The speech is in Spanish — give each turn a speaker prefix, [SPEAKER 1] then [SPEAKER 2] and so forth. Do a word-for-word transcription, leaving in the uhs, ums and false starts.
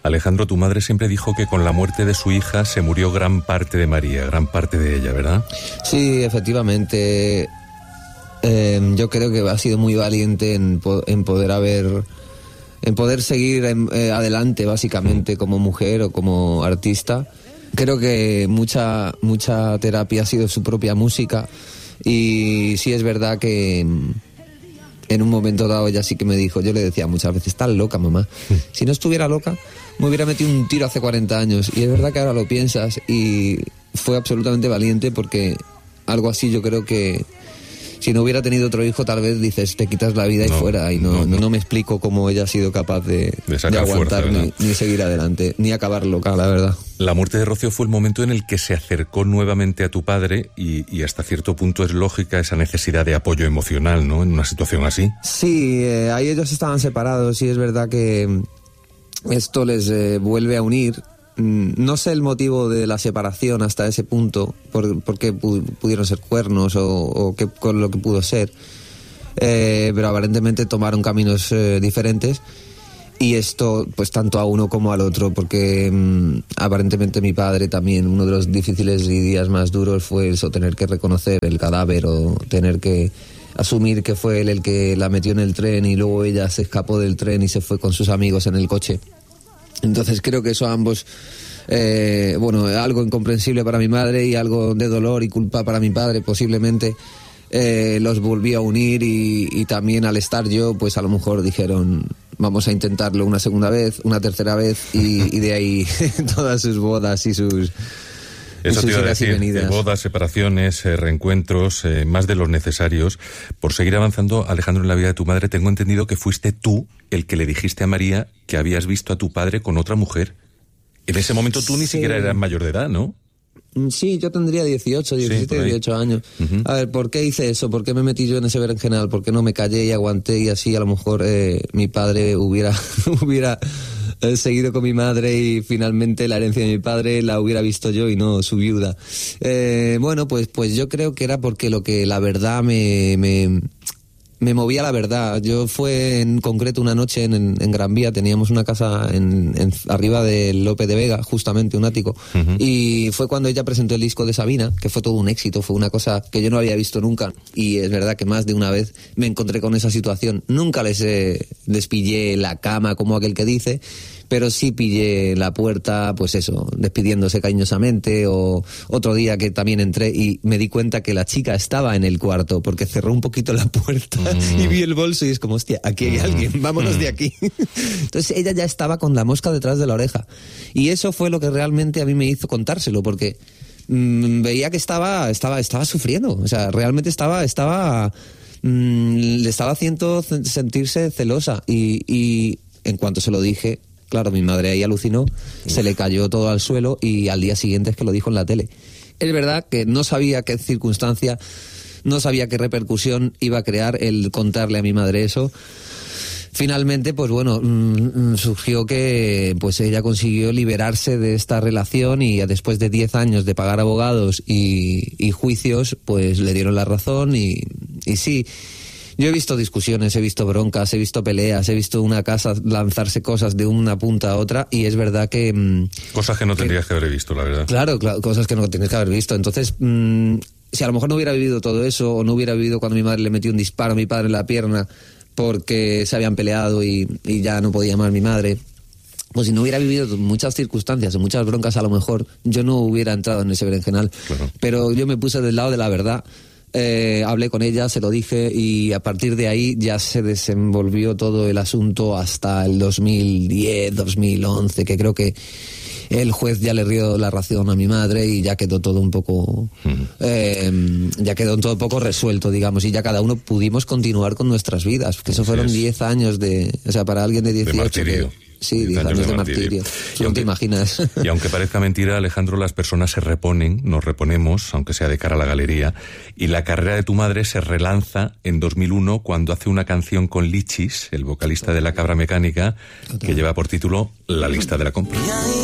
[SPEAKER 1] Alejandro, tu madre siempre dijo que con la muerte de su hija se murió gran parte de María, gran parte de ella, ¿verdad?
[SPEAKER 2] Sí, efectivamente. Eh, yo creo que ha sido muy valiente en, po- en poder haber... en poder seguir en, eh, adelante, básicamente, como mujer o como artista. Creo que mucha, mucha terapia ha sido su propia música, y sí es verdad que en un momento dado ella sí que me dijo, yo le decía muchas veces, estás loca, mamá. Si no estuviera loca, me hubiera metido un tiro hace cuarenta años. Y es verdad que ahora lo piensas, y fue absolutamente valiente, porque algo así yo creo que si no hubiera tenido otro hijo, tal vez dices, te quitas la vida y
[SPEAKER 1] no,
[SPEAKER 2] fuera. Y no,
[SPEAKER 1] no,
[SPEAKER 2] no, no me explico cómo ella ha sido capaz de,
[SPEAKER 1] de,
[SPEAKER 2] de aguantar
[SPEAKER 1] fuerza,
[SPEAKER 2] ni, ni seguir adelante, ni acabar loca, la verdad.
[SPEAKER 1] La muerte de Rocío fue el momento en el que se acercó nuevamente a tu padre, y, y hasta cierto punto es lógica esa necesidad de apoyo emocional, ¿no?, en una situación así.
[SPEAKER 2] Sí, eh, ahí ellos estaban separados, y es verdad que esto les eh, vuelve a unir. No sé el motivo de la separación hasta ese punto, por, por qué pu- pudieron ser cuernos o, o qué, con lo que pudo ser, eh, pero aparentemente tomaron caminos eh, diferentes, y esto pues tanto a uno como al otro, porque mmm, aparentemente mi padre también, uno de los difíciles y días más duros fue eso, tener que reconocer el cadáver o tener que asumir que fue él el que la metió en el tren, y luego ella se escapó del tren y se fue con sus amigos en el coche. Entonces creo que eso a ambos, eh, bueno, algo incomprensible para mi madre y algo de dolor y culpa para mi padre posiblemente, eh, los volvió a unir, y, y también al estar yo, pues a lo mejor dijeron, vamos a intentarlo una segunda vez, una tercera vez, y, y de ahí todas sus bodas y sus...
[SPEAKER 1] Eso te iba a decir,
[SPEAKER 2] eh,
[SPEAKER 1] bodas, separaciones, eh, reencuentros, eh, más de los necesarios. Por seguir avanzando, Alejandro, en la vida de tu madre, tengo entendido que fuiste tú el que le dijiste a María que habías visto a tu padre con otra mujer. En ese momento tú ni
[SPEAKER 2] Sí.
[SPEAKER 1] siquiera eras mayor de edad, ¿no?
[SPEAKER 2] Sí, yo tendría dieciocho, diecisiete,
[SPEAKER 1] Sí,
[SPEAKER 2] dieciocho años. Uh-huh. A ver, ¿por qué hice eso? ¿Por qué me metí yo en ese berenjenal? ¿Por qué no me callé y aguanté, y así a lo mejor eh, mi padre hubiera hubiera eh, seguido con mi madre, y finalmente la herencia de mi padre la hubiera visto yo y no su viuda? Eh, bueno, pues pues yo creo que era porque lo que la verdad me... me me movía la verdad. Yo fue en concreto una noche en, en, en Gran Vía, teníamos una casa en, en arriba de Lope de Vega, justamente un ático, uh-huh. Y fue cuando ella presentó el disco de Sabina, que fue todo un éxito, fue una cosa que yo no había visto nunca, y es verdad que más de una vez me encontré con esa situación. Nunca les, eh, les pillé la cama como aquel que dice, pero sí pillé la puerta, pues eso, despidiéndose cariñosamente, o otro día que también entré y me di cuenta que la chica estaba en el cuarto, porque cerró un poquito la puerta mm. y vi el bolso y es como, hostia, aquí hay alguien, vámonos mm. de aquí. Entonces ella ya estaba con la mosca detrás de la oreja, y eso fue lo que realmente a mí me hizo contárselo, porque mmm, veía que estaba, estaba, estaba sufriendo, o sea, realmente estaba, estaba, mmm, le estaba haciendo sentirse celosa, y, y en cuanto se lo dije, claro, mi madre ahí alucinó, se le cayó todo al suelo, y al día siguiente es que lo dijo en la tele. Es verdad que no sabía qué circunstancia, no sabía qué repercusión iba a crear el contarle a mi madre eso. Finalmente, pues bueno, mmm, surgió que pues ella consiguió liberarse de esta relación, y después de diez años de pagar abogados y, y juicios, pues le dieron la razón, y, y sí... Yo he visto discusiones, he visto broncas, he visto peleas, he visto una casa lanzarse cosas de una punta a otra, y es verdad que... Mmm,
[SPEAKER 1] cosas que no tendrías que, que haber visto, la verdad.
[SPEAKER 2] Claro, claro, cosas que no tendrías que haber visto. Entonces, mmm, si a lo mejor no hubiera vivido todo eso, o no hubiera vivido cuando mi madre le metió un disparo a mi padre en la pierna porque se habían peleado y, y ya no podía más mi madre, pues si no hubiera vivido muchas circunstancias o muchas broncas, a lo mejor yo no hubiera entrado en ese berenjenal. Claro. Pero yo me puse del lado de la verdad. Eh, hablé con ella, se lo dije, y a partir de ahí ya se desenvolvió todo el asunto hasta el dos mil diez, dos mil once, que creo que el juez ya le dio la razón a mi madre, y ya quedó todo un poco mm. eh, ya quedó todo un poco resuelto, digamos, y ya cada uno pudimos continuar con nuestras vidas, porque eso fueron diez años de, o sea, para alguien de dieciocho,
[SPEAKER 1] de martirio.
[SPEAKER 2] Que, sí, diez años, años de martirio, martirio. No te imaginas.
[SPEAKER 1] Y aunque parezca mentira, Alejandro, las personas se reponen, nos reponemos, aunque sea de cara a la galería, y la carrera de tu madre se relanza en dos mil uno cuando hace una canción con Lichis, el vocalista de La Cabra Mecánica, que lleva por título La Lista de la Compra.